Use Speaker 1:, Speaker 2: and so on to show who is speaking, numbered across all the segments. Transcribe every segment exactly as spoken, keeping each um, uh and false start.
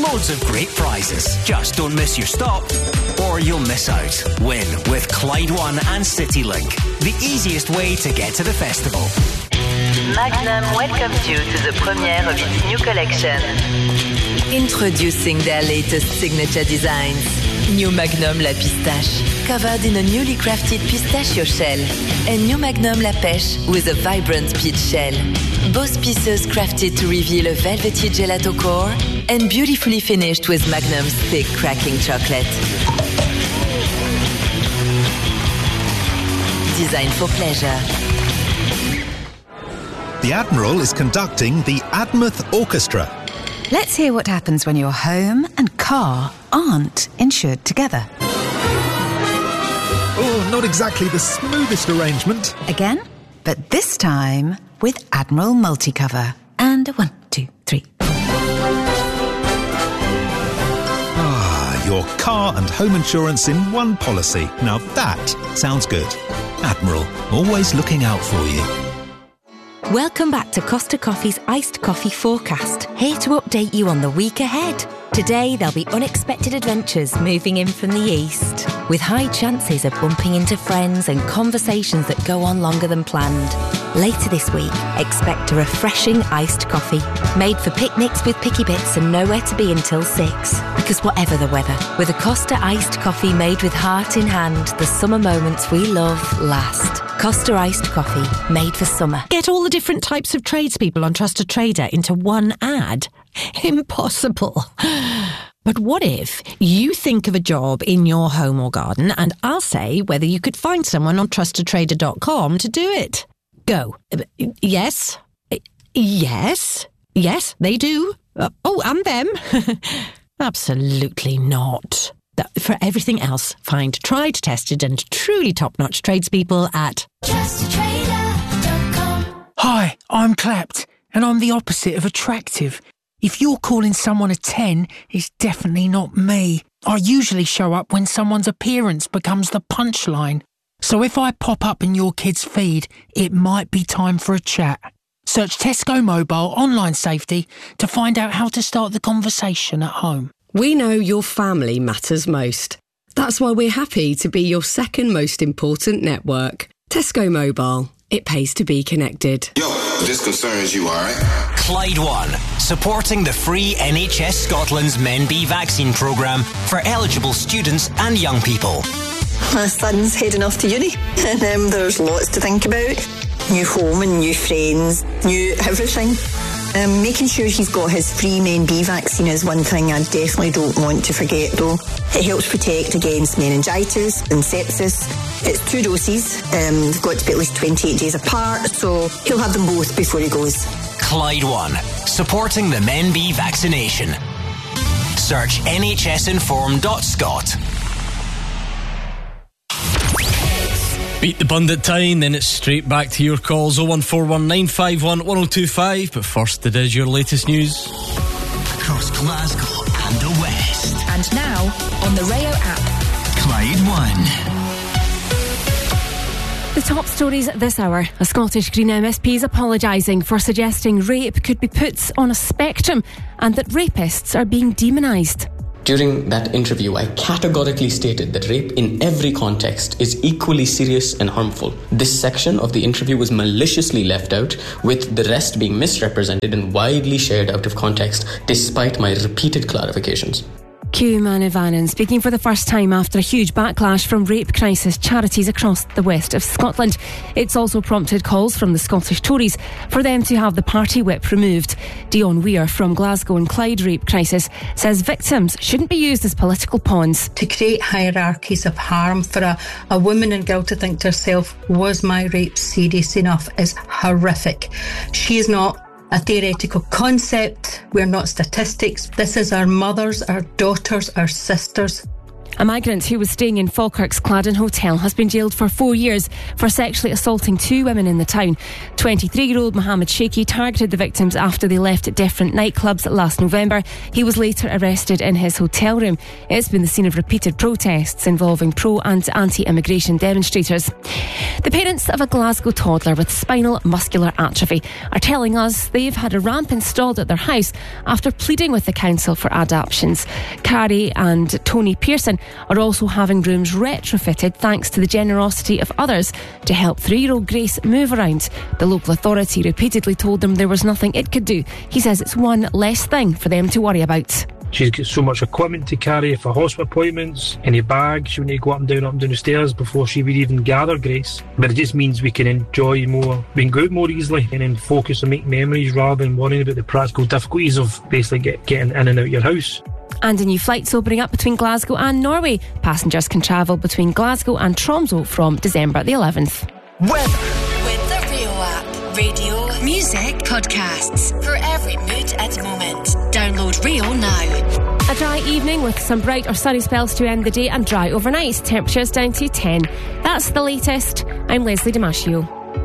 Speaker 1: loads of great prizes. Just don't miss your stop, or you'll miss out. Win with Clyde One and CityLink, the easiest way to get to the festival.
Speaker 2: Magnum welcomes you to the premiere of its new collection.
Speaker 3: Introducing their latest signature designs. New Magnum La Pistache, covered in a newly crafted pistachio shell. And New Magnum La Pêche with a vibrant peach shell. Both pieces crafted to reveal a velvety gelato core and beautifully finished with Magnum's thick cracking chocolate. Designed for pleasure.
Speaker 4: The Admiral is conducting the Admouth Orchestra.
Speaker 5: Let's hear what happens when your home and car aren't insured together.
Speaker 4: Oh, not exactly the smoothest arrangement.
Speaker 5: Again, but this time with Admiral Multicover. And a one, two, three.
Speaker 4: Ah, your car and home insurance in one policy. Now that sounds good. Admiral, always looking out for you.
Speaker 6: Welcome back to Costa Coffee's Iced Coffee Forecast, here to update you on the week ahead. Today there'll be unexpected adventures moving in from the east, with high chances of bumping into friends and conversations that go on longer than planned. Later this week, expect a refreshing iced coffee, made for picnics with picky bits and nowhere to be until six. Because whatever the weather, with a Costa iced coffee made with heart in hand, the summer moments we love last. Costa iced coffee, made for summer.
Speaker 7: Get all the different types of tradespeople on Trusted Trader into one ad? Impossible. But what if you think of a job in your home or garden and I'll say whether you could find someone on trusted trader dot com to do it? Go. Yes. Yes. Yes, they do. Uh, oh, and them. Absolutely not. For everything else, find tried, tested and truly top-notch tradespeople at trusted trader dot com.
Speaker 8: Hi, I'm Clapped, and I'm the opposite of attractive. If you're calling someone a ten, it's definitely not me. I usually show up when someone's appearance becomes the punchline. So if I pop up in your kid's feed, it might be time for a chat. Search Tesco Mobile Online Safety to find out how to start the conversation at home.
Speaker 9: We know your family matters most. That's why we're happy to be your second most important network. Tesco Mobile. It pays to be connected.
Speaker 10: Yo, this concerns you, alright?
Speaker 1: Clyde One, supporting the free N H S Scotland's Men B vaccine programme for eligible students and young people.
Speaker 11: My son's heading off to uni, and um, there's lots to think about. New home and new friends, new everything. Um, making sure he's got his free Men B vaccine is one thing I definitely don't want to forget though. It helps protect against meningitis and sepsis. It's two doses, um, they've got to be at least twenty-eight days apart, so he'll have them both before he goes.
Speaker 1: Clyde One, supporting the Men B vaccination. Search N H S inform dot scot.
Speaker 12: Beat the Bundit time, then it's straight back to your calls. Oh one four one nine five one one oh two five. But first, it is your latest news
Speaker 1: across Glasgow and the West.
Speaker 13: And now on the Rayo app,
Speaker 1: Clyde One.
Speaker 14: The top stories this hour. A Scottish Green M S P is apologising for suggesting rape could be put on a spectrum and that rapists are being demonised.
Speaker 15: During that interview, I categorically stated that rape in every context is equally serious and harmful. This section of the interview was maliciously left out, with the rest being misrepresented and widely shared out of context, despite my repeated clarifications.
Speaker 14: Q Manivanan speaking for the first time after a huge backlash from rape crisis charities across the west of Scotland. It's also prompted calls from the Scottish Tories for them to have the party whip removed. Dion Weir from Glasgow and Clyde Rape Crisis says victims shouldn't be used as political pawns.
Speaker 16: To create hierarchies of harm for a, a woman in guilt to think to herself, was my rape serious enough, is horrific. She is not a theoretical concept. We're not statistics. This is our mothers, our daughters, our sisters.
Speaker 14: A migrant who was staying in Falkirk's Cladden Hotel has been jailed for four years for sexually assaulting two women in the town. twenty-three-year-old Mohammed Sheikhi targeted the victims after they left different nightclubs last November. He was later arrested in his hotel room. It's been the scene of repeated protests involving pro and anti-immigration demonstrators. The parents of a Glasgow toddler with spinal muscular atrophy are telling us they've had a ramp installed at their house after pleading with the council for adaptations. Carrie and Tony Pearson are also having rooms retrofitted thanks to the generosity of others to help three-year-old Grace move around. The local authority repeatedly told them there was nothing it could do. He says it's one less thing for them to worry about.
Speaker 17: She's got so much equipment to carry for hospital appointments, any bags, she would need to go up and down, up and down the stairs before she would even gather Grace. But it just means we can enjoy more, we can go out more easily and then focus and make memories rather than worrying about the practical difficulties of basically get, getting in and out your house.
Speaker 14: And a new flight's opening up between Glasgow and Norway. Passengers can travel between Glasgow and Tromsø from December the eleventh.
Speaker 1: Weather.
Speaker 18: With the Rio app. Radio, music, podcasts. For every mood and moment. Download Rio now.
Speaker 14: A dry evening with some bright or sunny spells to end the day and dry overnight. Temperatures down to ten. That's the latest. I'm Leslie Damasio.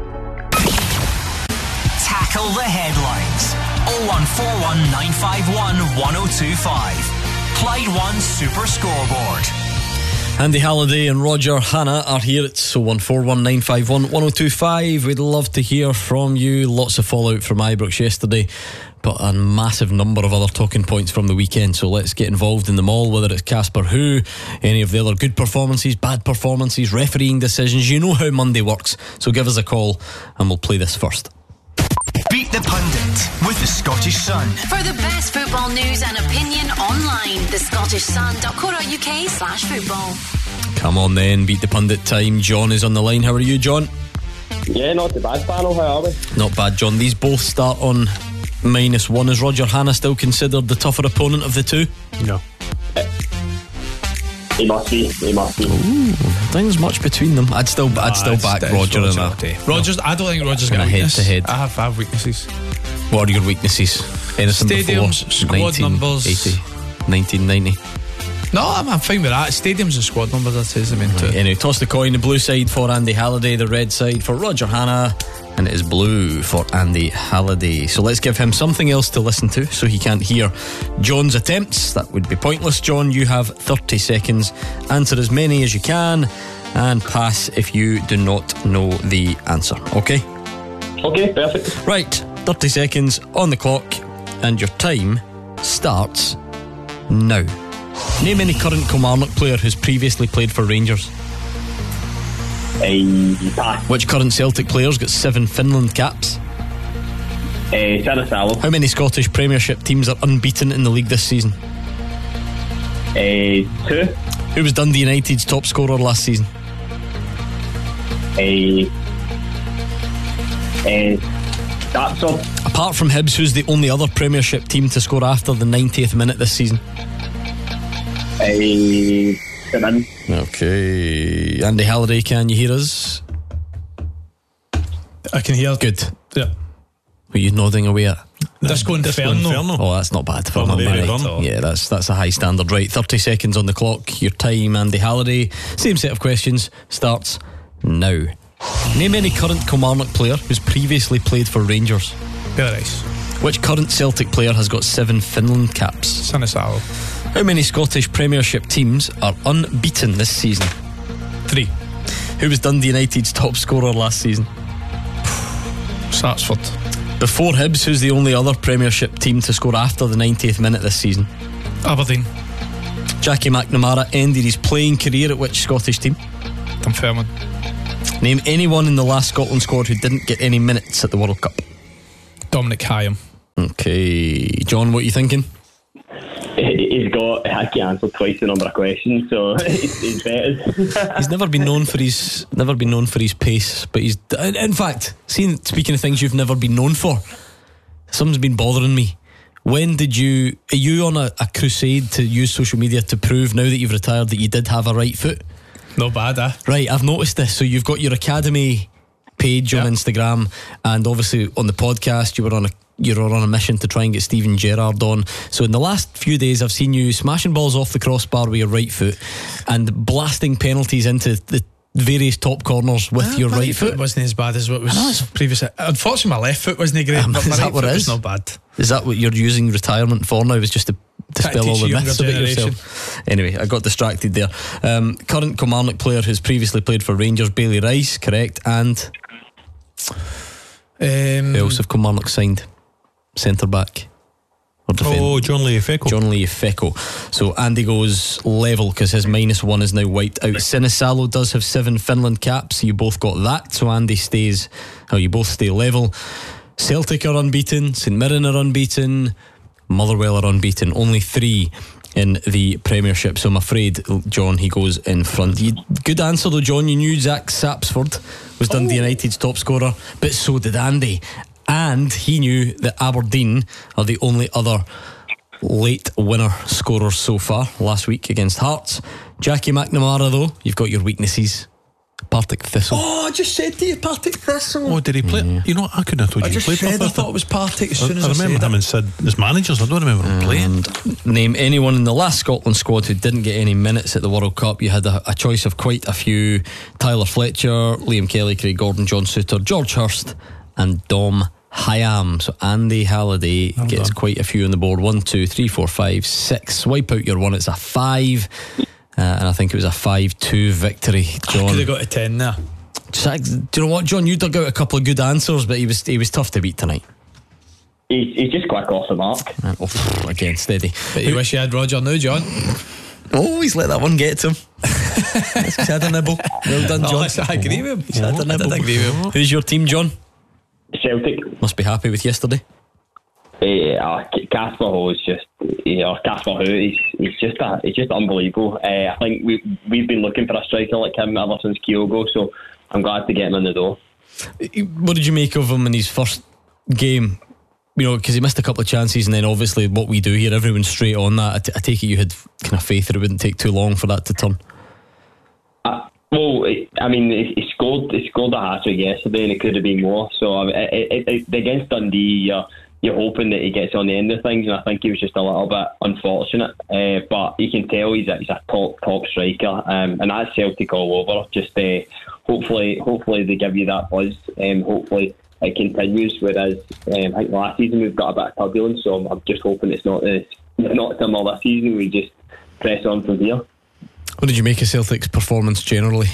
Speaker 1: Tackle the headlines. oh one four one nine five one one oh two five. Clyde One Super Scoreboard.
Speaker 12: Andy Halliday and Roger Hanna are here. It's oh one four one nine five one one oh two five. We'd love to hear from you. Lots of fallout from Ibrox yesterday, but a massive number of other talking points from the weekend. So let's get involved in them all, whether it's Casper Who, any of the other good performances, bad performances, refereeing decisions. You know how Monday works. So give us a call and we'll play this first.
Speaker 1: Beat the Pundit with the Scottish Sun.
Speaker 18: For the best football news and opinion online, the scottish sun dot co dot uk slash football.
Speaker 12: Come on then, Beat the Pundit time. John is on the line. How are you, John?
Speaker 19: Yeah, not too bad, panel. How are we?
Speaker 12: Not bad, John. These both start on minus one. Is Roger Hanna still considered the tougher opponent of the two?
Speaker 17: No.
Speaker 19: Uh, he must be. He must be.
Speaker 12: Ooh, things much between them. I'd still, I'd still back Roger in that.
Speaker 20: Rogers, I don't think Roger's got a weakness.
Speaker 12: Head to head.
Speaker 20: I have five weaknesses.
Speaker 12: What are your weaknesses? Anything
Speaker 20: Stadiums,
Speaker 12: before
Speaker 20: squad numbers.
Speaker 12: nineteen ninety
Speaker 20: No, I'm, I'm fine with that. Stadiums and squad numbers, that is the main two.
Speaker 12: Anyway, toss the coin. The blue side for Andy Halliday, the red side for Roger Hanna, and it is blue for Andy Halliday. So let's give him something else to listen to so he can't hear John's attempts. That would be pointless. John, you have thirty seconds. Answer as many as you can and pass if you do not know the answer. Okay?
Speaker 19: Okay, perfect.
Speaker 12: Right, thirty seconds on the clock and your time starts now. Name any current Kilmarnock player who's previously played for Rangers.
Speaker 19: Uh, pass.
Speaker 12: Which current Celtic players got seven Finland caps?
Speaker 19: Uh, Sarasalo.
Speaker 12: How many Scottish Premiership teams are unbeaten in the league this season?
Speaker 19: Uh, two.
Speaker 12: Who was Dundee United's top scorer last season?
Speaker 19: Uh, uh, that's all.
Speaker 12: Apart from Hibs, who's the only other Premiership team to score after the ninetieth minute this season?
Speaker 19: Uh,
Speaker 12: okay. Andy Halliday, can you hear us?
Speaker 20: I can hear.
Speaker 12: Good.
Speaker 20: Yeah.
Speaker 12: Were you nodding away at?
Speaker 20: Disco Inferno.
Speaker 12: Inferno. Oh, that's not bad for Monday night. Yeah, that's that's a high standard. Right, thirty seconds on the clock. Your time, Andy Halliday. Same set of questions. Starts now. Name any current Kilmarnock player who's previously played for Rangers.
Speaker 20: Nice.
Speaker 12: Which current Celtic player has got seven Finland caps?
Speaker 20: Sarasalo.
Speaker 12: How many Scottish Premiership teams are unbeaten this season?
Speaker 20: Three.
Speaker 12: Who was Dundee United's top scorer last season?
Speaker 20: Sarsford.
Speaker 12: Before Hibs, who's the only other Premiership team to score after the ninetieth minute this season?
Speaker 20: Aberdeen.
Speaker 12: Jackie McNamara ended his playing career at which Scottish team?
Speaker 20: Dunfermline.
Speaker 12: Name anyone in the last Scotland squad who didn't get any minutes at the World Cup.
Speaker 20: Dominic Hyam.
Speaker 12: Okay, John, what are you thinking?
Speaker 19: He's got, I can't answer twice the number of questions, so he's, he's better.
Speaker 12: He's never been known for his never been known for his pace, but he's in fact, seeing speaking of things you've never been known for, something's been bothering me. When did you are you on a, a crusade to use social media to prove now that you've retired that you did have a right foot?
Speaker 20: Not bad, eh?
Speaker 12: Right, I've noticed this. So you've got your academy page on yep. Instagram, and obviously on the podcast you were on a you're on a mission to try and get Steven Gerrard on. So in the last few days I've seen you smashing balls off the crossbar with your right foot and blasting penalties into the various top corners with
Speaker 20: yeah,
Speaker 12: your
Speaker 20: my
Speaker 12: right foot.
Speaker 20: foot wasn't as bad as what was previously. Unfortunately my left foot wasn't great, um, but my
Speaker 12: is
Speaker 20: right
Speaker 12: that what
Speaker 20: foot
Speaker 12: it
Speaker 20: was
Speaker 12: is?
Speaker 20: not bad.
Speaker 12: Is that what you're using retirement for now? Is just to dispel all the
Speaker 20: younger
Speaker 12: myths about
Speaker 20: generation.
Speaker 12: yourself? Anyway, I got distracted there. Um, current Kilmarnock player who's previously played for Rangers, Bailey Rice, correct? And
Speaker 20: um,
Speaker 12: who else have Kilmarnock signed? Centre back or defend?
Speaker 2: Oh, John Leafeco.
Speaker 12: John Leafeco. So Andy goes level because his minus one is now wiped out. Sinisalo does have seven Finland caps. You both got that. So Andy stays. Oh, you both stay level. Celtic are unbeaten. St Mirren are unbeaten. Motherwell are unbeaten. Only three in the Premiership. So I'm afraid, John, he goes in front. You, good answer though, John. You knew Zach Sapsford was Dundee oh. United's top scorer, but so did Andy. And he knew that Aberdeen are the only other late winner scorers so far last week against Hearts. Jackie McNamara, though, you've got your weaknesses. Partick Thistle.
Speaker 20: Oh, I just said to you, Partick Thistle.
Speaker 2: Oh, did he play?
Speaker 12: Yeah.
Speaker 2: You know, I couldn't have told
Speaker 20: I
Speaker 2: you
Speaker 20: just
Speaker 2: he played
Speaker 20: said
Speaker 2: for
Speaker 20: I thought it was Partick as soon
Speaker 2: I,
Speaker 20: as I,
Speaker 2: I remember
Speaker 20: said
Speaker 2: him
Speaker 20: it.
Speaker 2: and said as managers. I don't remember him playing.
Speaker 12: And name anyone in the last Scotland squad who didn't get any minutes at the World Cup. You had a, a choice of quite a few: Tyler Fletcher, Liam Kelly, Craig Gordon, John Souttar, George Hurst, and Dom Hyam. So Andy Halliday well gets done. Quite a few on the board. One, two, three, four, five, six. Wipe out your one. It's a five, uh, and I think it was a five two victory. John,
Speaker 20: I could have got a ten there.
Speaker 12: Do you know what, John? You dug out a couple of good answers, but he was he was tough to beat tonight.
Speaker 19: He's, he's just quick off the mark.
Speaker 12: Oh, again, steady.
Speaker 20: But you wish you had Roger now, John.
Speaker 12: Oh, he's let that one get to him. He's had a nibble. Well done, John.
Speaker 20: Oh, I agree with him.
Speaker 12: He's had a nibble.
Speaker 20: I agree with him.
Speaker 12: Who's your team, John?
Speaker 19: Celtic.
Speaker 12: Must be happy with yesterday.
Speaker 19: Uh, Casper Ho is just, you know, Casper Ho. He's, he's just, a, he's just unbelievable. Uh, I think we we've been looking for a striker like him ever since Kyogo. So I'm glad to get him in the door.
Speaker 12: What did you make of him in his first game? You know, because he missed a couple of chances, and then obviously what we do here, everyone's straight on that. I, t- I take it you had kind of faith that it wouldn't take too long for that to turn.
Speaker 19: Uh, well, it, I mean, he, he scored he scored a hat-trick yesterday, and it could have been more. So I mean, it, it, it, against Dundee, you're, you're hoping that he gets on the end of things, and I think he was just a little bit unfortunate. Uh, but you can tell he's a, he's a top top striker, um, and that's Celtic all over. Just uh, hopefully, hopefully they give you that buzz. Um, hopefully it continues. Whereas um, I think last season we've got a bit of turbulence, so I'm, I'm just hoping it's not the not similar this season. We just press on from here.
Speaker 12: What did you make of Celtic's performance generally?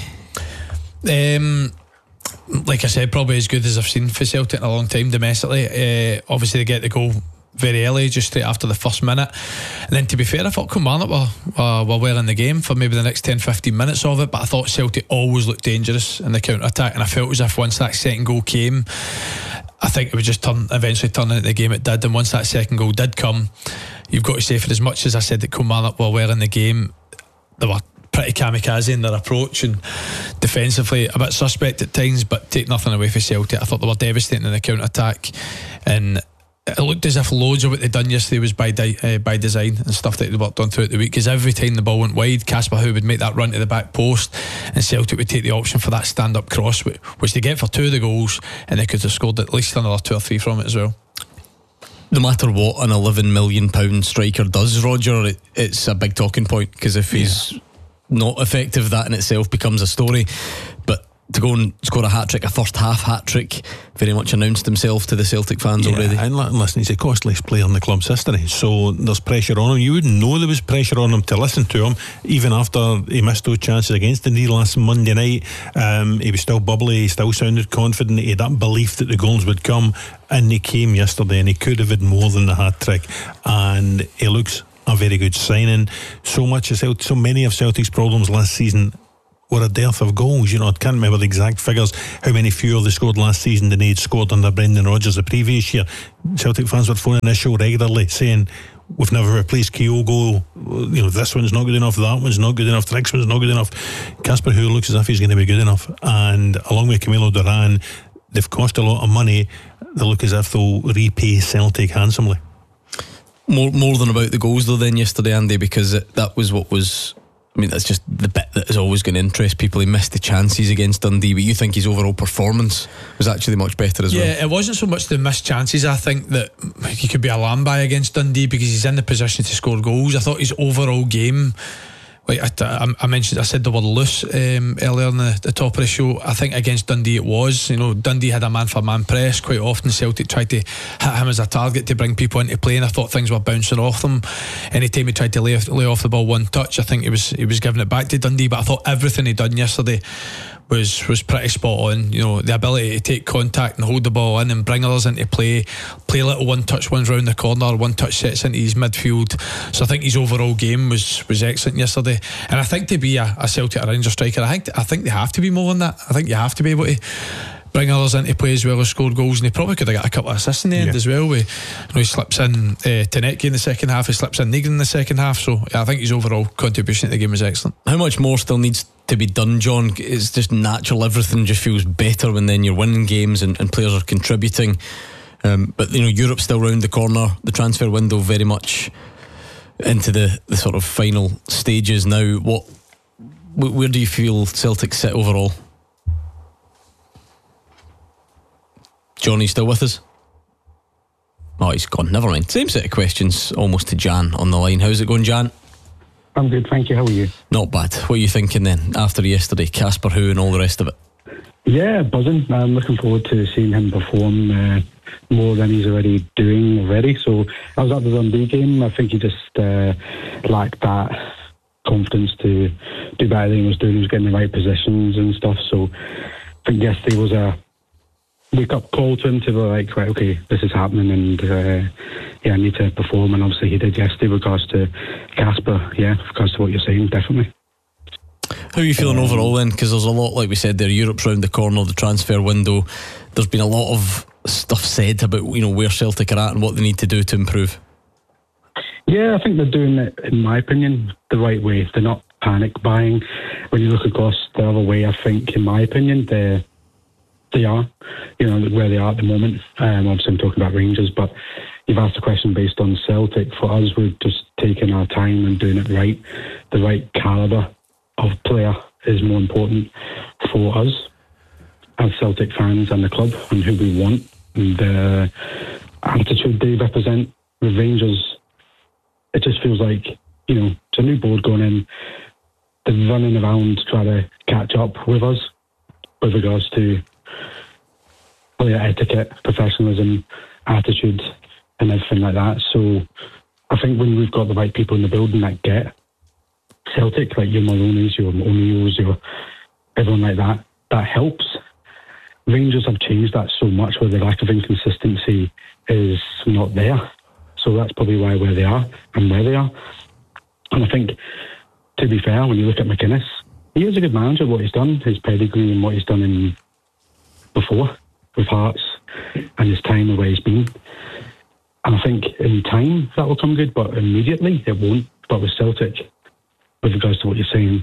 Speaker 20: Um, like I said, probably as good as I've seen for Celtic in a long time domestically. Uh, obviously they get the goal very early, just straight after the first minute, and then to be fair, I thought Kilmarnock were, uh, were well in the game for maybe the next ten to fifteen minutes of it, but I thought Celtic always looked dangerous in the counter-attack, and I felt as if once that second goal came, I think it would just turn eventually turn into the game it did. And once that second goal did come, you've got to say, for as much as I said that Kilmarnock were well in the game, they were pretty kamikaze in their approach, and defensively a bit suspect at times, but take nothing away from Celtic. I thought they were devastating in the counter-attack, and it looked as if loads of what they'd done yesterday was by di- uh, by design and stuff that they'd worked on throughout the week, because every time the ball went wide, Casper Ho would make that run to the back post, and Celtic would take the option for that stand-up cross, which they get for two of the goals, and they could have scored at least another two or three from it as well.
Speaker 12: No matter what an eleven million pound striker does, Roger, it, it's a big talking point, because if he's yeah. not effective, that in itself becomes a story. But to go and score a hat-trick, a first half hat-trick, very much announced himself to the Celtic fans
Speaker 2: yeah,
Speaker 12: already.
Speaker 2: And listen, he's the costliest player in the club's history, so there's pressure on him. You wouldn't know there was pressure on him to listen to him, even after he missed those chances against Dundee last Monday night. Um, he was still bubbly, he still sounded confident, he had that belief that the goals would come, and they came yesterday, and he could have had more than the hat-trick, and he looks a very good signing. So much as so many of Celtic's problems last season were a dearth of goals. You know, I can't remember the exact figures, how many fewer they scored last season than they'd scored under Brendan Rodgers the previous year. Celtic fans were phoning this show regularly saying, we've never replaced Kyogo, you know, this one's not good enough, that one's not good enough, the next one's not good enough. Casper Ho looks as if he's going to be good enough, and along with Camilo Duran, they've cost a lot of money. They look as if they'll repay Celtic handsomely.
Speaker 12: More more than about the goals though then yesterday, Andy, because it, that was what was I mean, that's just the bit that is always going to interest people. He missed the chances against Dundee, but you think his overall performance was actually much better as
Speaker 20: yeah,
Speaker 12: well?
Speaker 20: Yeah, it wasn't so much the missed chances. I think that he could be alarmed by against Dundee because he's in the position to score goals. I thought his overall game, like I, I mentioned, I said the word loose um, earlier in the, the top of the show. I think against Dundee it was. You know, Dundee had a man for man press. Quite often Celtic tried to hit him as a target to bring people into play, and I thought things were bouncing off them. Anytime he tried to lay, lay off the ball one touch, I think he was he was giving it back to Dundee. But I thought everything he done yesterday was was pretty spot on. You know, the ability to take contact and hold the ball in and bring others into play, play little one touch ones round the corner, one touch sets into his midfield. So I think his overall game was was excellent yesterday. And I think to be a, a Celtic or Rangers striker, I think I think they have to be more than that. I think you have to be able to bring others into play as well as score goals, and he probably could have got a couple of assists in the end yeah. as well. We, you know, he slips in uh, Tenetke in the second half, he slips in Negrin in the second half. So yeah, I think his overall contribution to the game was excellent.
Speaker 12: How much more still needs to be done, John? It's just natural, everything just feels better when then you're winning games and, and players are contributing. Um, but you know, Europe's still round the corner, the transfer window very much into the, the sort of final stages now. What, where do you feel Celtic sit overall? Johnny still with us? Oh, he's gone. Never mind. Same set of questions almost to Jan on the line. How's it going, Jan?
Speaker 21: I'm good, thank you. How are you?
Speaker 12: Not bad. What are you thinking then after yesterday? Casper Who and all the rest of it?
Speaker 21: Yeah, buzzing. I'm looking forward to seeing him perform uh, more than he's already doing already. So I was at the Dundee game. I think he just uh, lacked that confidence to do better than he was doing. He was getting the right positions and stuff. So I think yesterday was a wake up call to him to be like, right, okay, this is happening, and uh, yeah, I need to perform. And obviously he did yesterday with regards to Casper. Yeah, with regards to what you're saying, definitely.
Speaker 12: How are you feeling um, overall then? Because there's a lot, like we said there, Europe's round the corner, the transfer window. There's been a lot of stuff said about, you know, where Celtic are at and what they need to do to improve.
Speaker 21: Yeah, I think they're doing it, in my opinion, the right way. They're not panic buying. When you look across the other way, I think, in my opinion, they're They are, you know, where they are at the moment. Um, obviously, I'm talking about Rangers, but you've asked a question based on Celtic. For us, we're just taking our time and doing it right. The right calibre of player is more important for us as Celtic fans and the club, and who we want, and the attitude they represent. With Rangers, it just feels like, you know, it's a new board going in. They're running around to try to catch up with us with regards to player etiquette, professionalism, attitude, and everything like that. So I think when we've got the right people in the building that get Celtic, like your Maronis, your O'Neills, your everyone like that, that helps. Rangers have changed that so much where the lack of inconsistency is not there. So that's probably why where they are and where they are. And I think, to be fair, when you look at McInnes, he is a good manager, what he's done, his pedigree and what he's done in before with Hearts and his time where he's been. And I think in time that will come good, but immediately it won't. But with Celtic, with regards to what you're saying,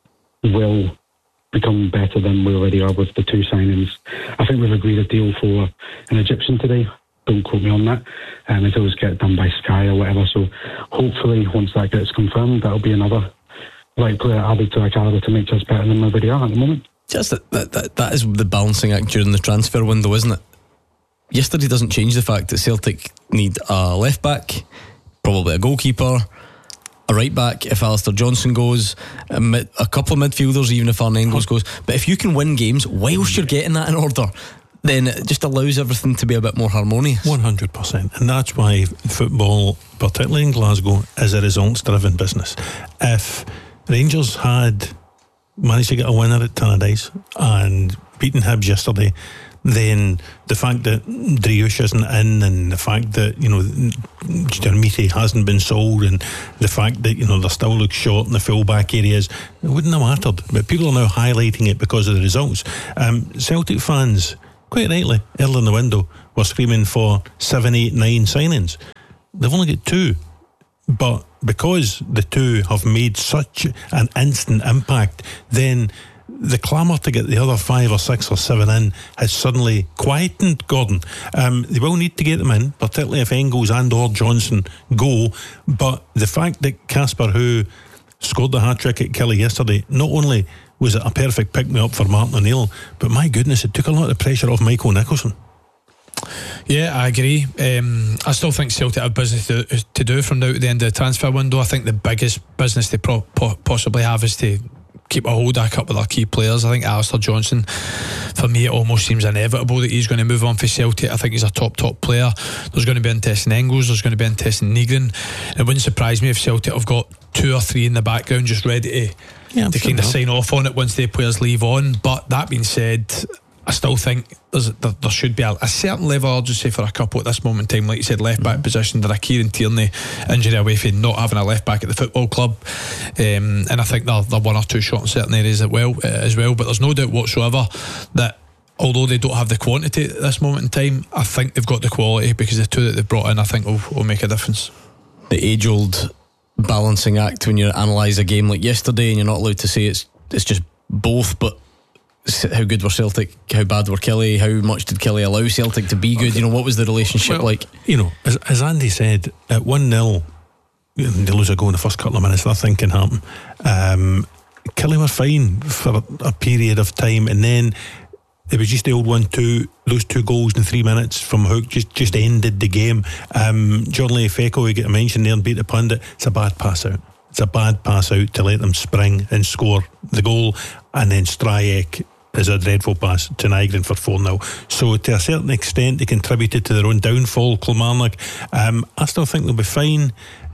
Speaker 21: will become better than we already are with the two signings. I think we've agreed a deal for an Egyptian today. Don't quote me on that. Um, it always get done by Sky or whatever. So hopefully once that gets confirmed, that'll be another right player added to our calibre to make us better than we already are at the moment.
Speaker 12: Just that, that, that, that is the balancing act during the transfer window, isn't it? Yesterday doesn't change the fact that Celtic need a left back, probably a goalkeeper, a right back if Alistair Johnson goes, a, mid, a couple of midfielders even if Arnengos goes. But if you can win games whilst you're getting that in order, then it just allows everything to be a bit more harmonious.
Speaker 2: one hundred percent. And that's why football, particularly in Glasgow, is a results driven business. If Rangers had managed to get a winner at Tannadice and beaten Hibs yesterday, then the fact that Driouche isn't in, and the fact that, you know, Jermiti hasn't been sold, and the fact that, you know, they still look short in the full-back areas, it wouldn't have mattered. But people are now highlighting it because of the results. Um, Celtic fans, quite rightly, early in the window, were screaming for seven, eight, nine signings. They've only got two. But because the two have made such an instant impact, then the clamour to get the other five or six or seven in has suddenly quietened, Gordon. Um, they will need to get them in, particularly if Engels and or Johnson go. But the fact that Casper Who scored the hat-trick at Kelly yesterday. Not only was it a perfect pick-me-up for Martin O'Neill, but my goodness, it took a lot of pressure off Michael Nicholson.
Speaker 20: Yeah, I agree. Um, I still think Celtic have business to, to do from now to the end of the transfer window. I think the biggest business they pro- po- possibly have is to keep a hold of a couple of their key players. I think Alistair Johnson, for me, it almost seems inevitable that he's going to move on for Celtic. I think he's a top, top player. There's going to be interest in Engels, there's going to be interest in Nygren. It wouldn't surprise me if Celtic have got two or three in the background just ready to, yeah, to kind of sign off on it once the players leave on. But that being said, I still think there's, there, there should be a, a certain level of urgency for a couple at this moment in time. Like you said, left back mm. position. There are Kieran Tierney injury away from not having a left back at the football club, um, and I think they're, they're one or two short in certain areas as well, uh, as well. But there's no doubt whatsoever that although they don't have the quantity at this moment in time, I think they've got the quality, because the two that they've brought in, I think will, will make a difference.
Speaker 12: The age-old balancing act when you analyse a game like yesterday, and you're not allowed to say it's it's just both, but how good were Celtic, how bad were Kelly, how much did Kelly allow Celtic to be good? Okay. You know, what was the relationship well, like? You know,
Speaker 2: as, as Andy said, at one nil, they lose a goal in the first couple of minutes, nothing can happen. um, Kelly were fine for a, a period of time, and then it was just the old one two, those two goals in three minutes from Hook just, just ended the game. um, John Leifeco, we get a mention there and beat the pundit. It's a bad pass out. It's a bad pass out to let them spring and score the goal, and then Stryek is a dreadful pass to Nygren for four nil. So to a certain extent they contributed to their own downfall, Kilmarnock. um, I still think they'll be fine.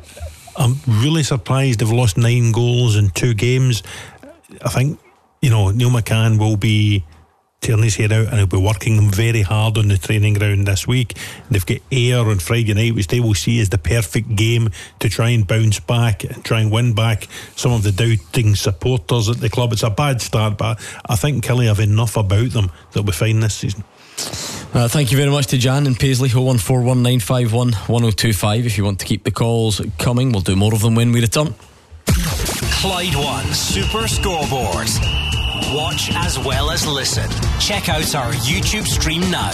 Speaker 2: I'm really surprised they've lost nine goals in two games. I think, you know, Neil McCann will be turning his head out, and he'll be working very hard on the training ground this week. They've got Ayr on Friday night, which they will see as the perfect game to try and bounce back and try and win back some of the doubting supporters at the club. It's a bad start, but I think Kelly have enough about them that'll be fine this season.
Speaker 12: Uh, thank you very much to Jan and Paisley. oh one four one nine five one one oh two five. If you want to keep the calls coming, we'll do more of them when we return.
Speaker 1: Clyde One Super Scoreboard. Watch as well as listen. Check out our YouTube stream now.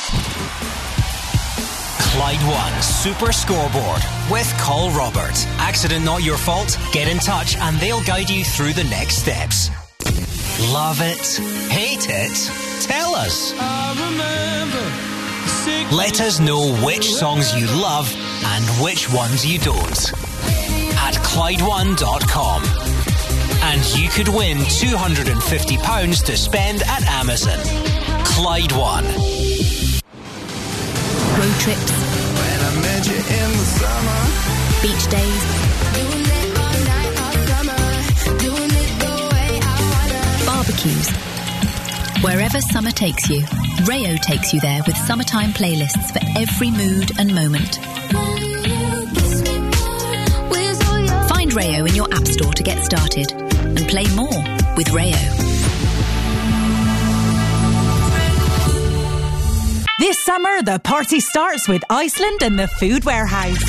Speaker 1: Clyde One Super Scoreboard with Col Robert. Accident not your fault? Get in touch and they'll guide you through the next steps. Love it? Hate it? Tell us. Let us know which songs you love and which ones you don't. At Clyde One dot com. And you could win two hundred fifty pounds to spend at Amazon. Clyde One.
Speaker 6: Road trips. When I met you in the summer. Beach days. Doing it all night, all summer. Doing it the way I wanna. Barbecues. Wherever summer takes you, Rayo takes you there with summertime playlists for every mood and moment. Find Rayo in your app store to get started and play more with Rayo.
Speaker 3: This summer, the party starts with Iceland and the Food Warehouse.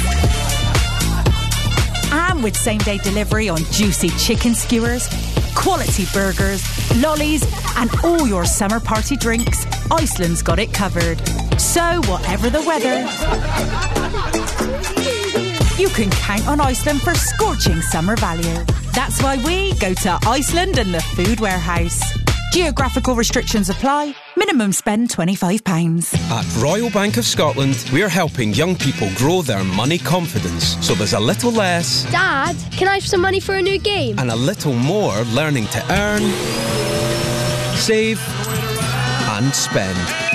Speaker 3: And with same-day delivery on juicy chicken skewers, quality burgers, lollies, and all your summer party drinks, Iceland's got it covered. So, whatever the weather, you can count on Iceland for scorching summer value. That's why we go to Iceland and the Food Warehouse. Geographical restrictions apply. Minimum spend twenty-five pounds.
Speaker 22: At Royal Bank of Scotland, we're helping young people grow their money confidence. So there's a little less...
Speaker 23: Dad, can I have some money for a new game?
Speaker 22: And a little more learning to earn, save and spend.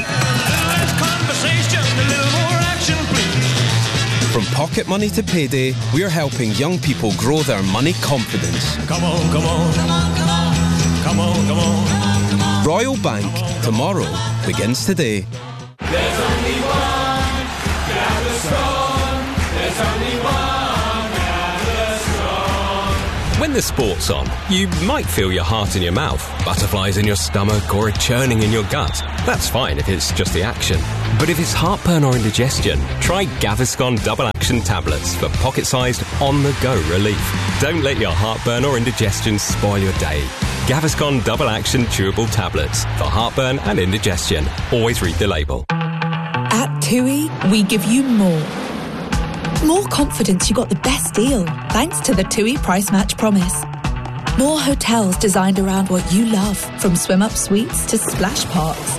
Speaker 22: From pocket money to payday, we're helping young people grow their money confidence. Come on, come on, come on, come on, come on, come on. Royal Bank, tomorrow begins today.
Speaker 24: There's only one, gather strong. There's only one, gather strong.
Speaker 25: When the sport's on, you might feel your heart in your mouth, butterflies in your stomach, or a churning in your gut. That's fine if it's just the action. But if it's heartburn or indigestion, try Gaviscon Double Action Tablets for pocket-sized, on-the-go relief. Don't let your heartburn or indigestion spoil your day. Gaviscon Double Action Chewable Tablets for heartburn and indigestion. Always read the label.
Speaker 26: At TUI, we give you more.
Speaker 4: more confidence you got the best deal thanks to the TUI Price Match Promise. More hotels designed around what you love, from swim-up suites to splash parks.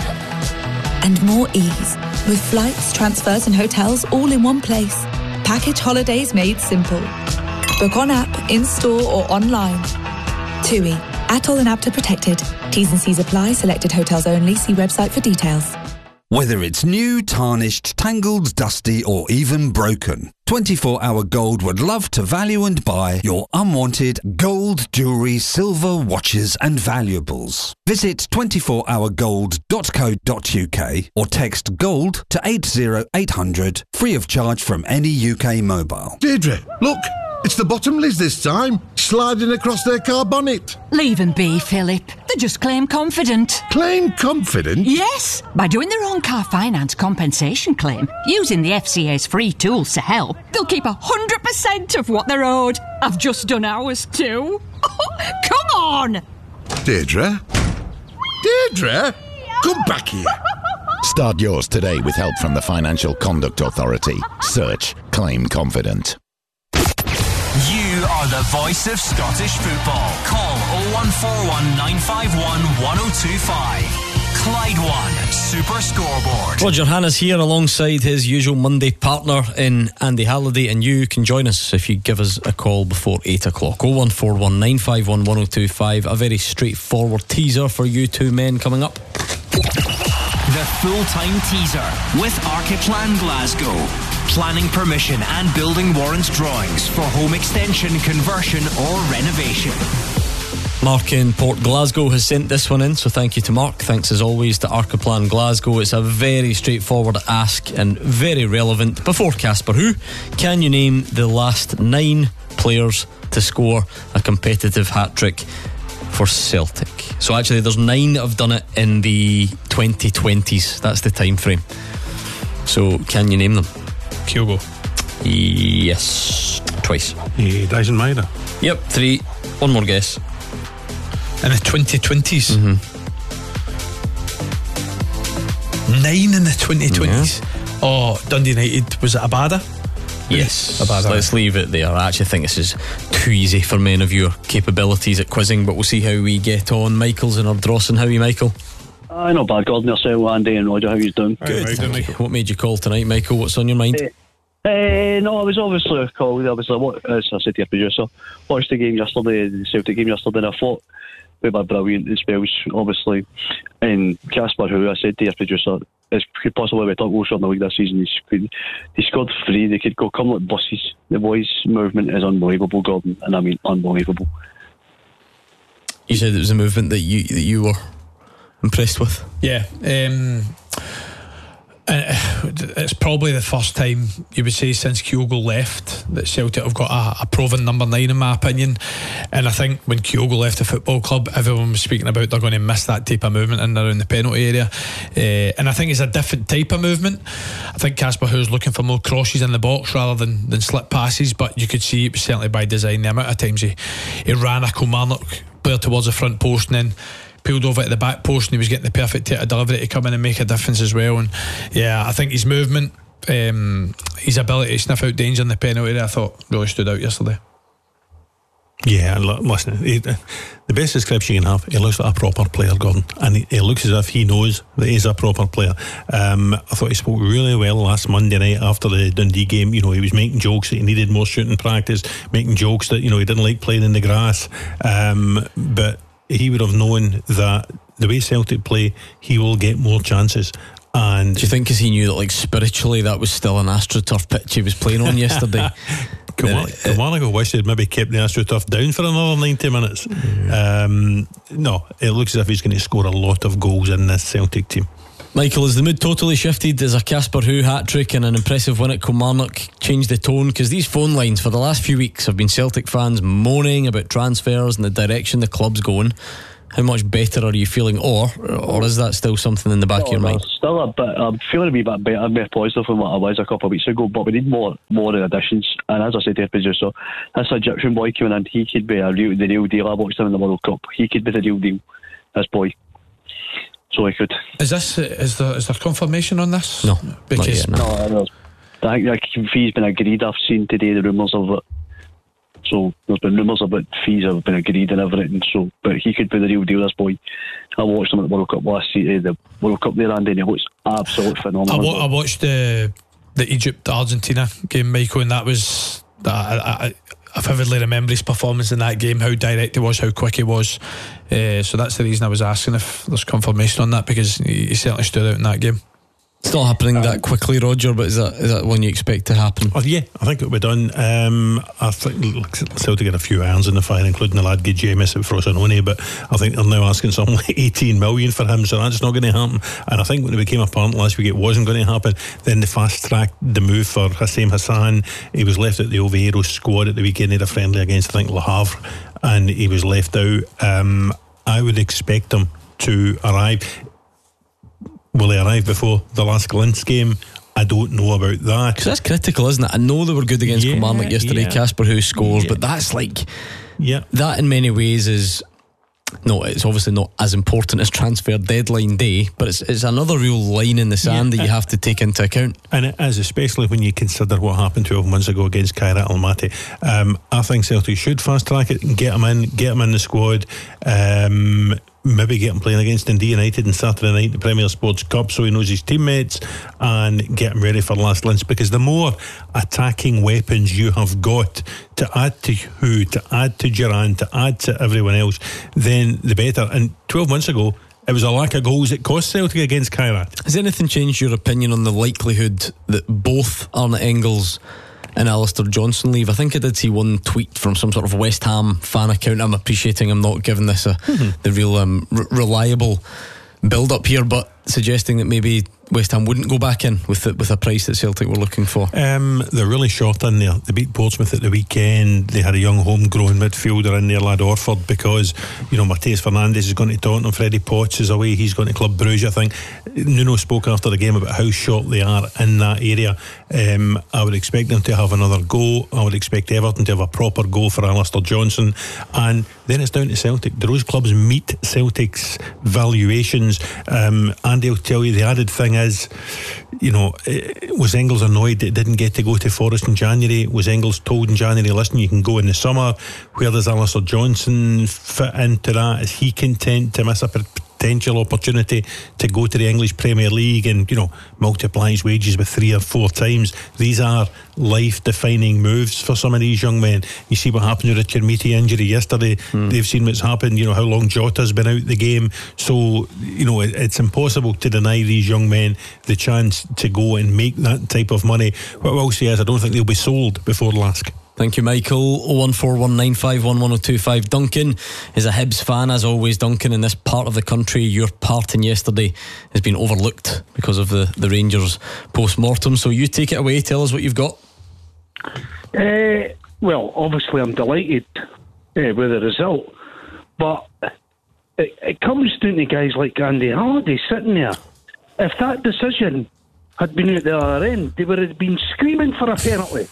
Speaker 4: And more ease, with flights, transfers and hotels all in one place. Package holidays made simple. Book on app, in-store or online. TUI. Atoll and Apta protected. T's and C's apply. Selected hotels only. See website for details.
Speaker 5: Whether it's new, tarnished, tangled, dusty or even broken, twenty-four hour Gold would love to value and buy your unwanted gold, jewellery, silver, watches and valuables. Visit twenty-four hour gold dot co dot uk or text GOLD to eight zero eight hundred, free of charge from any U K mobile.
Speaker 7: Deirdre, look! It's the Bottomleys this time, sliding across their car bonnet.
Speaker 8: Leave them be, Philip. They just claim confident.
Speaker 7: Claim confident?
Speaker 8: Yes, by doing their own car finance compensation claim, using the F C A's free tools to help, they'll keep one hundred percent of what they're owed. I've just done ours too. Come on!
Speaker 7: Deirdre? Deirdre? Come back here.
Speaker 9: Start yours today with help from the Financial Conduct Authority. Search Claim Confident.
Speaker 1: You are the voice of Scottish football. Call oh one four one nine five one one oh two five. Clyde One Super Scoreboard.
Speaker 12: Roger Hannah's here alongside his usual Monday partner in Andy Halliday, and you can join us if you give us a call before eight o'clock. oh one four one nine five one one oh two five. A very straightforward teaser for you two men coming up.
Speaker 1: The full-time teaser with Archiplan Glasgow. Planning permission and building warrant drawings for home extension, conversion or renovation.
Speaker 12: Mark in Port Glasgow has sent this one in, so thank you to Mark. Thanks as always to Archiplan Glasgow. It's a very straightforward ask and very relevant. Before Casper Who, can you name the last nine players to score a competitive hat-trick for Celtic? So actually there's nine that have done it in the twenty twenties. That's the time frame. So can you name them?
Speaker 20: Kyogo.
Speaker 12: Yes. Twice.
Speaker 2: He Dyson Myra.
Speaker 12: Yep, three. One more guess.
Speaker 20: In the twenty twenties.
Speaker 12: Mm-hmm.
Speaker 20: Nine in the twenty twenties. Yeah. Oh, Dundee United. Was it Abada?
Speaker 12: Yes.
Speaker 20: Abada.
Speaker 12: Let's leave it there. I actually think this is too easy for men of your capabilities at quizzing, but we'll see how we get on. Michael's in Ardrossan. How are you, Michael?
Speaker 26: Uh, not bad, Gordon. Yourself, Andy and Roger, how you doing?
Speaker 12: Good. Right, thank you. What made you call tonight, Michael? What's on your mind?
Speaker 26: Uh, uh, no, I was obviously a colleague. Obviously, what, as I said to your producer, watched the game yesterday, the Celtic game yesterday, and I thought we were brilliant in spells, obviously. And Casper, who I said to your producer, is could possibly be top goal scorer in the league this season. He's, he scored three. They could go come like buses. The boys' movement is unbelievable, Gordon, and I mean unbelievable.
Speaker 12: You said it was a movement that you that you were impressed with.
Speaker 20: Yeah, um, it's probably the first time you would say since Kyogo left that Celtic have got a, a proven number nine, in my opinion. And I think when Kyogo left the football club, everyone was speaking about they're going to miss that type of movement in around the penalty area, uh, and I think it's a different type of movement. I think Casper Who's looking for more crosses in the box rather than, than slip passes, but you could see it was certainly by design. The amount of times he, he ran a Kilmarnock player towards the front post and then peeled over at the back post, and he was getting the perfect delivery to come in and make a difference as well. And yeah, I think his movement, um, his ability to sniff out danger in the penalty area, I thought really stood out yesterday.
Speaker 2: Yeah, listen, he, the best description you can have, he looks like a proper player, Gordon, and he, he looks as if he knows that he's a proper player. um, I thought he spoke really well last Monday night after the Dundee game. You know, he was making jokes that he needed more shooting practice, making jokes that, you know, he didn't like playing in the grass, um, but he would have known that the way Celtic play, he will get more chances. And
Speaker 12: do you think because he knew that, like, spiritually that was still an AstroTurf pitch he was playing on yesterday?
Speaker 2: Kilmarnock wish they'd maybe kept the AstroTurf down for another ninety minutes. Yeah. Um, no, it looks as if he's going to score a lot of goals in this Celtic team.
Speaker 12: Michael, has the mood totally shifted? Does a Casper Who hat-trick and an impressive win at Kilmarnock change the tone? Because these phone lines for the last few weeks have been Celtic fans moaning about transfers and the direction the club's going. How much better are you feeling, or or is that still something in the back
Speaker 26: still,
Speaker 12: of your mind?
Speaker 26: Still a bit. I'm feeling a wee bit better, more positive than what I was a couple of weeks ago. But we need more, more additions. And as I said to the producer, this Egyptian boy coming in, he could be a real, the real deal. I watched him in the World Cup. He could be the real deal. This boy. So he could.
Speaker 20: Is this is there is there confirmation on this?
Speaker 12: No,
Speaker 20: because
Speaker 12: not yet, no.
Speaker 26: no, I think like, fees been agreed. I've seen today the rumours of it. So there's been rumours about fees have been agreed and everything. So, but he could be the real deal. This boy, I watched him at the World Cup last year, the World Cup there, Andy, and he looks absolutely phenomenal.
Speaker 20: I, wa- I watched the the Egypt Argentina game, Michael, and that was I, I, I vividly remember his performance in that game. How direct he was, how quick he was. Uh, so that's the reason I was asking if there's confirmation on that, because he, he certainly stood out in that game.
Speaker 12: It's not happening um, that quickly, Roger, but is that is that one you expect to happen?
Speaker 2: Oh, yeah, I think it'll be done. Um, I think Celtic get a few irons in the fire, including the lad James at Frosinone, but I think they're now asking something like eighteen million for him, so that's not going to happen. And I think when it became apparent last week it wasn't going to happen, then they fast-tracked the move for Hussein Hassan. He was left at the Oviedo squad at the weekend. He had a friendly against, I think, Le Havre, and he was left out. Um, I would expect him to arrive. Will he arrive before the last Glints game? I don't know about that.
Speaker 12: Because that's critical, isn't it? I know they were good against
Speaker 2: yeah,
Speaker 12: Kilmarnock yesterday. Casper
Speaker 2: yeah.
Speaker 12: House scores,
Speaker 2: yeah.
Speaker 12: but that's like,
Speaker 2: yeah,
Speaker 12: that in many ways is, no, it's obviously not as important as transfer deadline day, but it's it's another real line in the sand yeah. that you have to take into account.
Speaker 2: And it is, especially when you consider what happened twelve months ago against Kairat Almaty. Um, I think Celtic should fast track it and get him in, get him in the squad. Um, maybe get him playing against Dundee United on Saturday night in the Premier Sports Cup, so he knows his teammates, and get him ready for last Lynch, because the more attacking weapons you have got to add to who, to add to Duran, to add to everyone else, then the better. And twelve months ago it was a lack of goals that cost Celtic against Kairat.
Speaker 12: Has anything changed your opinion on the likelihood that both Arne Engels and Alistair Johnson leave? I think I did see one tweet from some sort of West Ham fan account. I'm appreciating I'm not giving this a, mm-hmm. the real um, r- reliable build up here, but suggesting that maybe West Ham wouldn't go back in with the, with a price that Celtic were looking for.
Speaker 2: Um, they're really short in there. They beat Portsmouth at the weekend. They had a young homegrown midfielder in there, lad Orford, because you know Mateus Fernandes is going to Tottenham, Freddie Potts is away, he's going to Club Brugge. I think Nuno spoke after the game about how short they are in that area. um, I would expect them to have another go. I would expect Everton to have a proper go for Alistair Johnson, and then it's down to Celtic. Do those clubs meet Celtic's valuations? um, Andy will tell you the added thing is, you know, was Engels annoyed that it didn't get to go to Forest in January? Was Engels told in January, listen, you can go in the summer? Where does Alistair Johnson fit into that? Is he content to miss a potential opportunity to go to the English Premier League and, you know, multiply his wages with three or four times? These are life-defining moves for some of these young men. You see what happened with Richard Meaty injury yesterday. Mm. They've seen what's happened, you know, how long Jota's been out the game. So, you know, it, it's impossible to deny these young men the chance to go and make that type of money. What I will say is I don't think they'll be sold before Lask.
Speaker 12: Thank you, Michael. oh one four one nine five one one oh two five. Duncan is a Hibs fan, as always. Duncan, in this part of the country, your part in yesterday has been overlooked because of the, the Rangers post-mortem. So you take it away. Tell us what you've got.
Speaker 26: Uh, well, obviously I'm delighted uh, with the result, but it, it comes down to guys like Andy Halliday sitting there. If that decision had been at the other end, they would have been screaming for a penalty.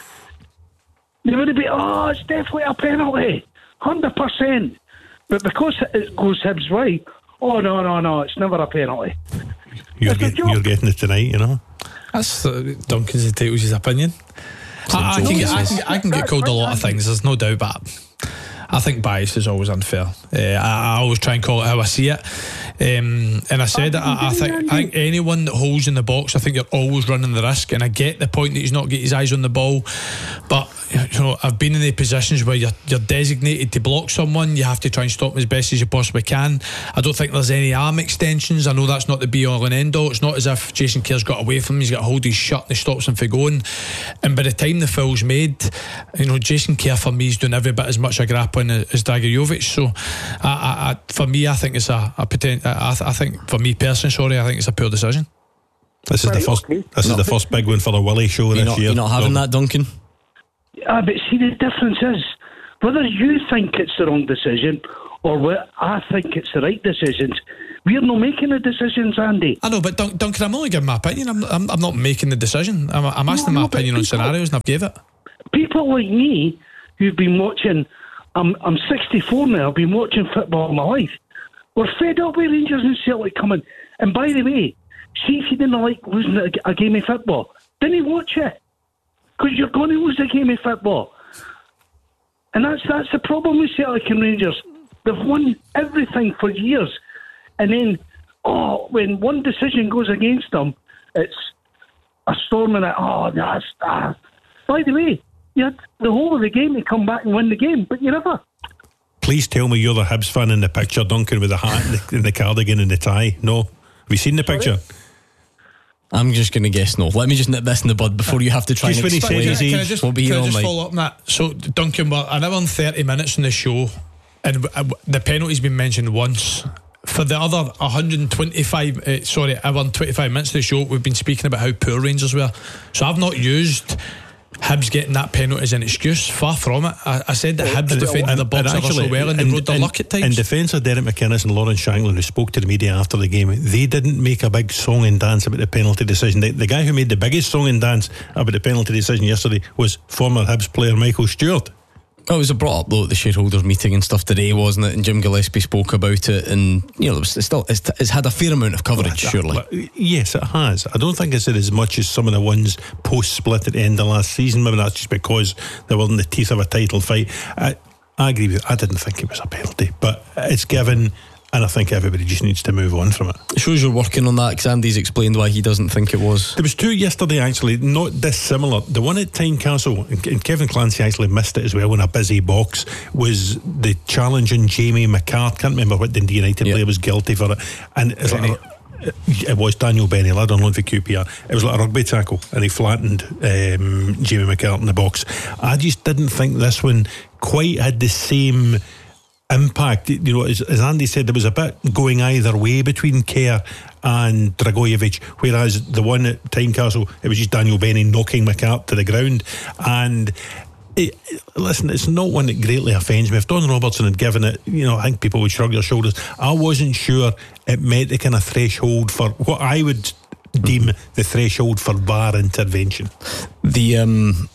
Speaker 26: They would have been, oh, it's definitely a penalty, one hundred percent. But because it goes Hibs' way, oh, no, no, no, it's never a penalty.
Speaker 2: You're, get, you're getting it tonight, you know.
Speaker 20: That's uh, Duncan's entitles his opinion. I, I, can get, I, can, I can get called a lot of things, there's no doubt about it. I think bias is always unfair. Uh, I, I always try and call it how I see it. Um, and I said that I, I think I think anyone that holds in the box, I think you're always running the risk. And I get the point that he's not got his eyes on the ball, but you know, I've been in the positions where you're you're designated to block someone. You have to try and stop them as best as you possibly can. I don't think there's any arm extensions. I know that's not the be all and end all. It's not as if Jason Kerr's got away from him. He's got to hold his shut and he stops him from going. And by the time the foul's made, you know, Jason Kerr for me is doing every bit as much a grappling as Dragojevic. So I, I, I, for me, I think it's a, a potential. I, th- I think for me personally, sorry, I think it's a poor decision.
Speaker 2: This is right, the first. Okay. This no. is the first big one for the Willie show
Speaker 12: you're
Speaker 2: this
Speaker 12: not,
Speaker 2: year.
Speaker 12: You're not having that, Duncan.
Speaker 26: Ah, but see, the difference is whether you think it's the wrong decision or what I think it's the right decisions. We're not making the decisions, Andy.
Speaker 20: I know, but Dun- Duncan, I'm only giving my opinion. I'm, I'm, I'm not making the decision. I'm, I'm asking no, my opinion on people, scenarios, and I've gave it.
Speaker 26: People like me who've been watching. I'm I'm sixty-four now. I've been watching football all my life. We're fed up with Rangers and Celtic coming. And by the way, see if you didn't like losing a, a game of football,
Speaker 10: didn't watch it because you're going to lose a game of football. And that's that's the problem with Celtic and Rangers. They've won everything for years, and then oh, when one decision goes against them, it's a storm and a oh, that's ah. By the way, you had the whole of the game to come back and win the game, but you never.
Speaker 2: Please tell me you're the Hibs fan in the picture, Duncan, with the hat and the, and the cardigan and the tie. No, have you seen the picture?
Speaker 12: I'm just going to guess no. Let me just nip this in the bud before you have to try
Speaker 2: Just
Speaker 12: and
Speaker 2: when he
Speaker 12: explain.
Speaker 2: said his
Speaker 20: Can I
Speaker 2: age,
Speaker 20: just,
Speaker 12: we'll be
Speaker 20: can
Speaker 12: here
Speaker 20: I
Speaker 12: all
Speaker 20: just
Speaker 12: night.
Speaker 20: follow up on that? So, Duncan, we're an hour and thirty minutes in the show, and uh, the penalty's been mentioned once. For the other one hundred twenty-five, uh, sorry, hour and twenty-five minutes of the show, we've been speaking about how poor Rangers were. So I've not used Hibs getting that penalty as an excuse. Far from it. I, I said that Hibs defended the box ever so well, and they rode their luck at times.
Speaker 2: In defence of Derek McInnes and Lawrence Shanklin, who spoke to the media after the game, they didn't make a big song and dance about the penalty decision. The, the guy who made the biggest song and dance about the penalty decision yesterday was former Hibs player Michael Stewart.
Speaker 12: Oh, it was brought up though at the shareholders meeting and stuff today, wasn't it? And Jim Gillespie spoke about it, and you know, it's still it's, it's had a fair amount of coverage,
Speaker 2: Well,
Speaker 12: surely.
Speaker 2: well, yes, it has. I don't think it's had as much as some of the ones post split at the end of last season. Maybe that's just because they were in the teeth of a title fight. I, I agree with you. I didn't think it was a penalty, but it's given, and I think everybody just needs to move on from it.
Speaker 12: It shows you're working on that, because Andy's explained why he doesn't think it was.
Speaker 2: There was two yesterday, actually, not dissimilar. The one at Tynecastle, and Kevin Clancy actually missed it as well in a busy box, was the challenge on Jamie McCart. Can't remember what Dundee United player was guilty for it. And it's like, it was Daniel Benny, lad on loan for Q P R. It was like a rugby tackle, and he flattened um, Jamie McCart in the box. I just didn't think this one quite had the same impact. You know, as, as Andy said, there was a bit going either way between Kerr and Dragojevic, whereas the one at Tynecastle, it was just Daniel Benny knocking McCart to the ground. And it, listen, it's not one that greatly offends me. If Don Robertson had given it, you know, I think people would shrug their shoulders. I wasn't sure it met the kind of threshold for what I would deem the threshold for V A R intervention.
Speaker 12: The um,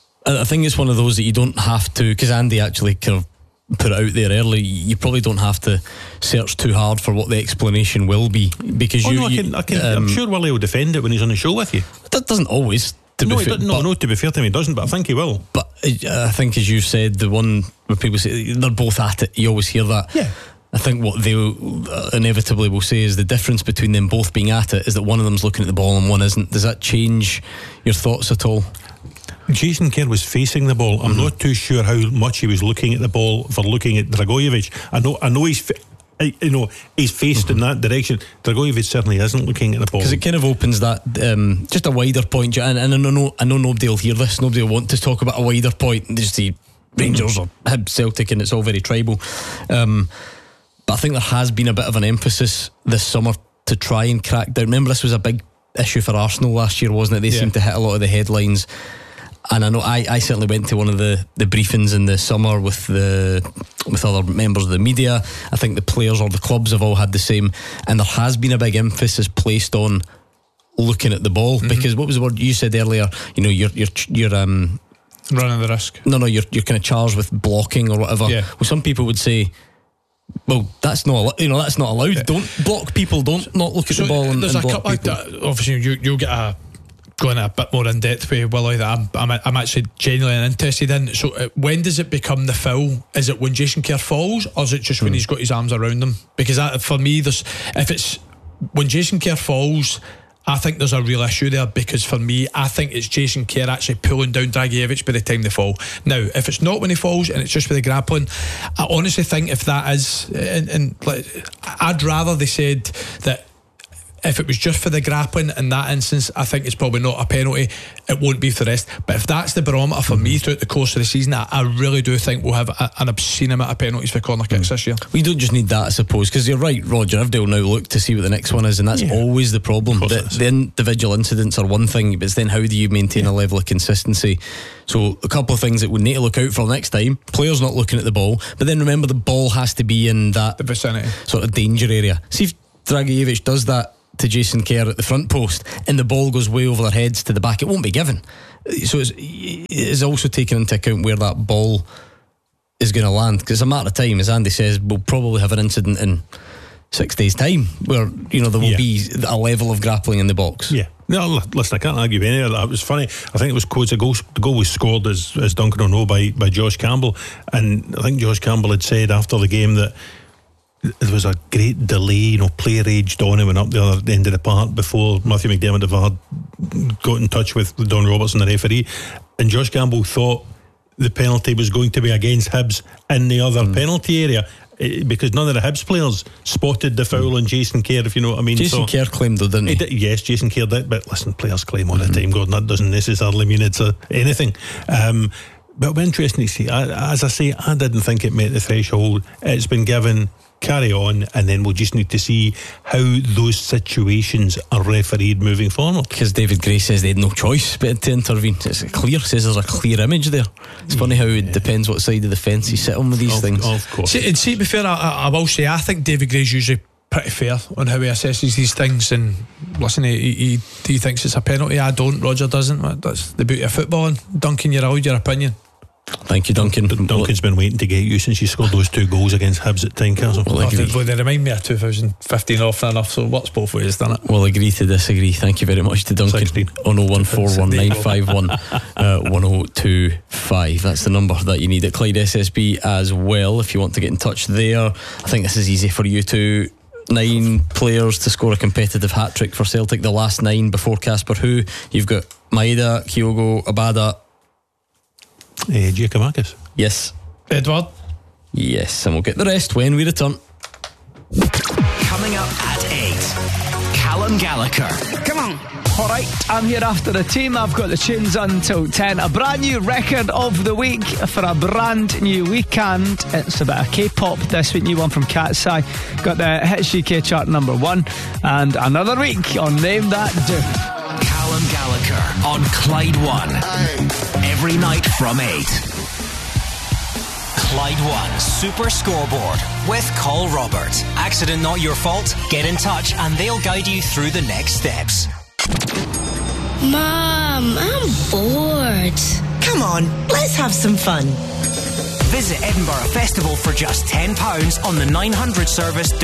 Speaker 12: I think it's one of those that you don't have to, because Andy actually kind of put it out there early, you probably don't have to search too hard for what the explanation will be, because
Speaker 2: oh,
Speaker 12: you,
Speaker 2: no, I
Speaker 12: you
Speaker 2: can, I can,
Speaker 12: um,
Speaker 2: I'm sure Willie will defend it when he's on the show with you.
Speaker 12: That doesn't always, to
Speaker 2: no,
Speaker 12: be fair,
Speaker 2: he no,
Speaker 12: but,
Speaker 2: no, to be fair to him, he doesn't, but I think he will.
Speaker 12: But uh, I think, as you said, the one where people say they're both at it, you always hear that.
Speaker 2: Yeah.
Speaker 12: I think what they uh, inevitably will say is the difference between them both being at it is that one of them's looking at the ball and one isn't. Does that change your thoughts at all?
Speaker 2: Jason Kerr was facing the ball. I'm mm-hmm. not too sure how much he was looking at the ball for looking at Dragojevic. I know, I know he's, fa- you know, he's faced mm-hmm. in that direction. Dragojevic certainly isn't looking at the ball,
Speaker 12: because it kind of opens that um, just a wider point. And, and I know, I know nobody will hear this. Nobody will want to talk about a wider point. They just see Rangers or Hibs, Celtic, and it's all very tribal. Um, but I think there has been a bit of an emphasis this summer to try and crack down. Remember, this was a big issue for Arsenal last year, wasn't it? They yeah. seemed to hit a lot of the headlines. And I know I, I certainly went to one of the, the briefings in the summer with the with other members of the media. I think the players or the clubs have all had the same, and there has been a big emphasis placed on looking at the ball, mm-hmm. because what was the word you said earlier? You know, you're you're you're um
Speaker 20: running the risk.
Speaker 12: No, no, you're you're kind of charged with blocking or whatever.
Speaker 20: Yeah.
Speaker 12: Well, some people would say, well, that's not, you know, that's not allowed. Yeah. Don't block people. Don't not look at
Speaker 20: so
Speaker 12: the ball. And,
Speaker 20: there's
Speaker 12: and
Speaker 20: a
Speaker 12: block
Speaker 20: couple.
Speaker 12: people.
Speaker 20: Of, obviously, you you'll get a. Going a bit more in depth with Willie that I'm, I'm I'm actually genuinely interested in. So uh, when does it become the foul? Is it when Jason Kerr falls, or is it just mm. when he's got his arms around him? Because that, for me, there's if it's when Jason Kerr falls, I think there's a real issue there, because for me, I think it's Jason Kerr actually pulling down Dragicevic by the time they fall. Now, if it's not when he falls and it's just for the grappling, I honestly think if that is, and, and like, I'd rather they said that if it was just for the grappling in that instance, I think it's probably not a penalty. It won't be for the rest. But if that's the barometer for mm. me throughout the course of the season, I, I really do think we'll have a, an obscene amount of penalties for corner kicks mm. this year.
Speaker 12: We don't just need that, I suppose, because you're right, Roger. Everybody will now look to see what the next one is, and that's yeah. always the problem. The, the individual incidents are one thing, but it's then how do you maintain yeah. a level of consistency? So a couple of things that we need to look out for next time: players not looking at the ball, but then remember the ball has to be in that
Speaker 20: the vicinity, sort
Speaker 12: of danger area. See if Dragicevic does that to Jason Kerr at the front post and the ball goes way over their heads to the back, it won't be given. So it's, it's also taken into account where that ball is going to land, because it's a matter of time. As Andy says, we'll probably have an incident in six days time where, you know, there will yeah. be a level of grappling in the box.
Speaker 2: Yeah, No, listen, I can't argue with any of that. It was funny. I think it was quotes. The goal, the goal was scored, as, as Duncan will know, by, by Josh Campbell. And I think Josh Campbell had said after the game that there was a great delay, you know, player aged on him and up the other end of the park before Matthew McDermott had got in touch with Don Robertson, the referee. And Josh Campbell thought the penalty was going to be against Hibs in the other mm. penalty area, because none of the Hibs players spotted the foul on Jason Kerr, if you know what I mean.
Speaker 12: Jason
Speaker 2: so,
Speaker 12: Kerr claimed though, didn't he? he did,
Speaker 2: yes, Jason Kerr did, but listen, players claim all mm-hmm. the time, Gordon. That doesn't necessarily mean it's a, anything. Um, but it'll be interesting to see. I, as I say, I didn't think it met the threshold. It's been given, carry on, and then we'll just need to see how those situations are refereed moving forward.
Speaker 12: Because David Gray says they had no choice but to intervene. It's clear, says there's a clear image there. It's funny how it depends what side of the fence you sit on with these
Speaker 2: of,
Speaker 12: things.
Speaker 2: Of course.
Speaker 20: See, and see, to be fair, I, I will say I think David Gray's usually pretty fair on how he assesses these things. And listen, he, he, he thinks it's a penalty. I don't. Roger doesn't. That's the beauty of football. And Duncan, you're allowed your opinion.
Speaker 12: Thank you, Duncan.
Speaker 2: Duncan's been waiting to get you since you scored those two goals against Hibs at Tynecastle.
Speaker 12: Well,
Speaker 20: they, well, they remind me of two thousand fifteen often enough, so what's both ways, done it?
Speaker 12: We'll agree to disagree. Thank you very much to Duncan. On oh one four one nine five one one oh two five. That's the number that you need at Clyde S S B as well if you want to get in touch there. I think this is easy for you to. Nine players to score a competitive hat-trick for Celtic, the last nine before Casper Who. You've got Maeda, Kyogo, Abada,
Speaker 2: Uh, Giacomakis.
Speaker 12: Yes.
Speaker 20: Edward.
Speaker 12: Yes, and we'll get the rest when we return.
Speaker 1: Coming up at eight, Callum Gallagher.
Speaker 11: Come on. Alright, I'm here after the team. I've got the tunes until ten. A brand new record of the week for a brand new weekend. It's a bit of K-pop this week. New one from Cat's Eye. Got the Hits U K chart number one. And another week on Name That Do.
Speaker 1: Callum Gallagher on Clyde One. Every night from eight. Clyde One Super Scoreboard with Col Roberts. Accident not your fault? Get in touch and they'll guide you through the next steps.
Speaker 13: Mom, I'm bored.
Speaker 14: Come on, let's have some fun.
Speaker 1: Visit Edinburgh Festival for just ten pounds on the nine hundred service